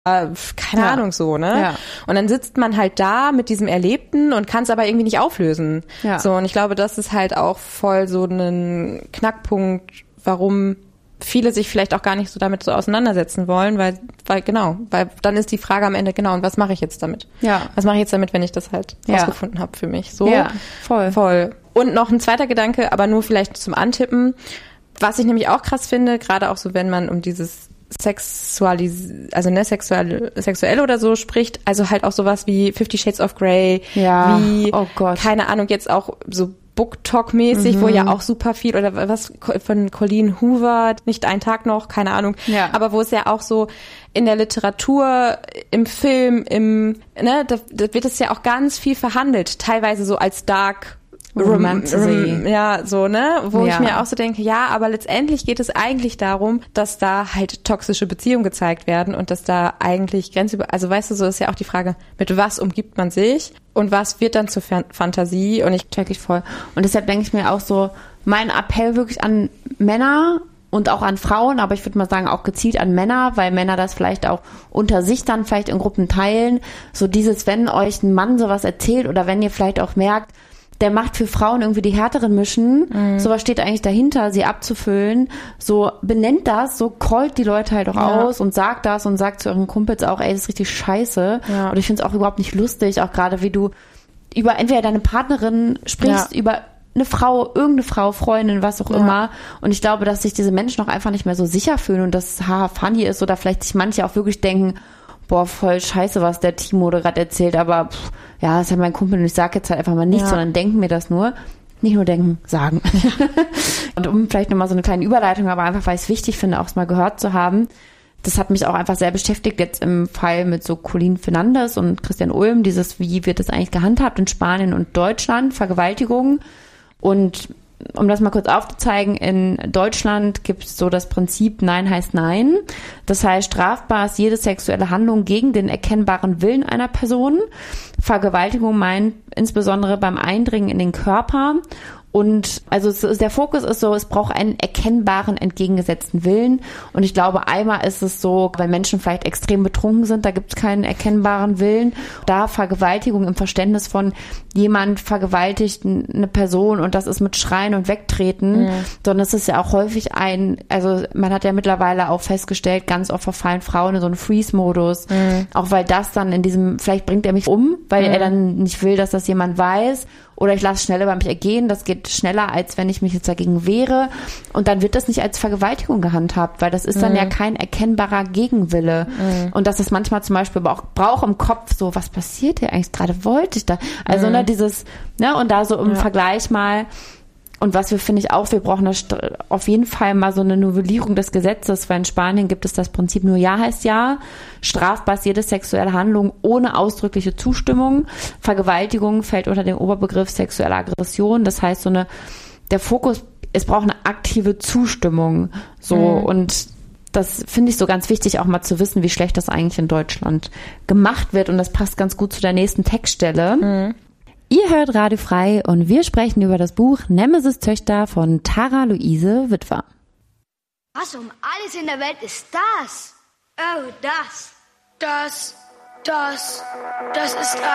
keine Ahnung so, ne? Ja. Und dann sitzt man halt da mit diesem Erlebten und kann es aber irgendwie nicht auflösen. Ja. So, und ich glaube, das ist halt auch voll so ein Knackpunkt, warum viele sich vielleicht auch gar nicht so damit so auseinandersetzen wollen, weil dann ist die Frage am Ende, genau, und was mache ich jetzt damit? Ja. Was mache ich jetzt damit, wenn ich das halt rausgefunden habe für mich? So. Ja, voll. Und noch ein zweiter Gedanke, aber nur vielleicht zum Antippen, was ich nämlich auch krass finde, gerade auch so, wenn man um dieses sexuell oder so spricht, also halt auch sowas wie 50 Shades of Grey, wie, oh Gott, keine Ahnung, jetzt auch so Book-Talk-mäßig, wo ja auch super viel, oder was von Colleen Hoover, nicht ein Tag noch, keine Ahnung, aber wo es ja auch so in der Literatur, im Film, da wird es ja auch ganz viel verhandelt, teilweise so als Dark Romantasy. Ja, so, ne? Wo ich mir auch so denke, ja, aber letztendlich geht es eigentlich darum, dass da halt toxische Beziehungen gezeigt werden und dass da eigentlich also weißt du, so ist ja auch die Frage, mit was umgibt man sich und was wird dann zur Fantasie, und check ich voll. Und deshalb denke ich mir auch so, mein Appell wirklich an Männer und auch an Frauen, aber ich würde mal sagen auch gezielt an Männer, weil Männer das vielleicht auch unter sich dann vielleicht in Gruppen teilen, so dieses, wenn euch ein Mann sowas erzählt oder wenn ihr vielleicht auch merkt, der macht für Frauen irgendwie die härteren Mischen. Sowas steht eigentlich dahinter, sie abzufüllen. So benennt das, so callt die Leute halt auch aus und sagt das und sagt zu euren Kumpels auch, ey, das ist richtig scheiße. Ja. Und ich finde es auch überhaupt nicht lustig, auch gerade wie du über entweder deine Partnerin sprichst, über eine Frau, irgendeine Frau, Freundin, was auch immer. Und ich glaube, dass sich diese Menschen auch einfach nicht mehr so sicher fühlen und das funny ist oder vielleicht sich manche auch wirklich denken, boah, voll scheiße, was der Timo gerade erzählt, aber ist ja mein Kumpel und ich sag jetzt halt einfach mal nichts, sondern denken mir das nur. Nicht nur denken, sagen. Und um vielleicht nochmal so eine kleine Überleitung, aber einfach, weil ich es wichtig finde, auch mal gehört zu haben, das hat mich auch einfach sehr beschäftigt, jetzt im Fall mit so Colleen Fernandes und Christian Ulm, wie wird das eigentlich gehandhabt in Spanien und Deutschland, Vergewaltigung. Und um das mal kurz aufzuzeigen, in Deutschland gibt es so das Prinzip Nein heißt Nein. Das heißt, strafbar ist jede sexuelle Handlung gegen den erkennbaren Willen einer Person. Vergewaltigung meint insbesondere beim Eindringen in den Körper. Und also der Fokus ist so, es braucht einen erkennbaren, entgegengesetzten Willen. Und ich glaube, einmal ist es so, weil Menschen vielleicht extrem betrunken sind, da gibt es keinen erkennbaren Willen. Da Vergewaltigung im Verständnis von jemand vergewaltigt eine Person und das ist mit Schreien und Wegtreten, sondern es ist ja auch häufig also man hat ja mittlerweile auch festgestellt, ganz oft verfallen Frauen in so einen Freeze-Modus. Auch weil das dann in diesem, vielleicht bringt er mich um, weil er dann nicht will, dass das jemand weiß. Oder ich lasse schneller über mich ergehen, das geht schneller, als wenn ich mich jetzt dagegen wehre. Und dann wird das nicht als Vergewaltigung gehandhabt, weil das ist dann ja kein erkennbarer Gegenwille. Und dass das manchmal zum Beispiel aber auch braucht im Kopf so, was passiert hier eigentlich gerade, wollte ich da? Also und da so im Vergleich mal, und was wir, finde ich auch, wir brauchen auf jeden Fall mal so eine Novellierung des Gesetzes, weil in Spanien gibt es das Prinzip nur Ja heißt Ja. Strafbar ist jede sexuelle Handlung ohne ausdrückliche Zustimmung. Vergewaltigung fällt unter den Oberbegriff sexuelle Aggression. Das heißt, der Fokus, es braucht eine aktive Zustimmung. Und das finde ich so ganz wichtig, auch mal zu wissen, wie schlecht das eigentlich in Deutschland gemacht wird. Und das passt ganz gut zu der nächsten Textstelle. Ihr hört Radio Frei und wir sprechen über das Buch Nemesis Töchter von Tara Luise Witwer. Was um alles in der Welt ist das? Oh, das ist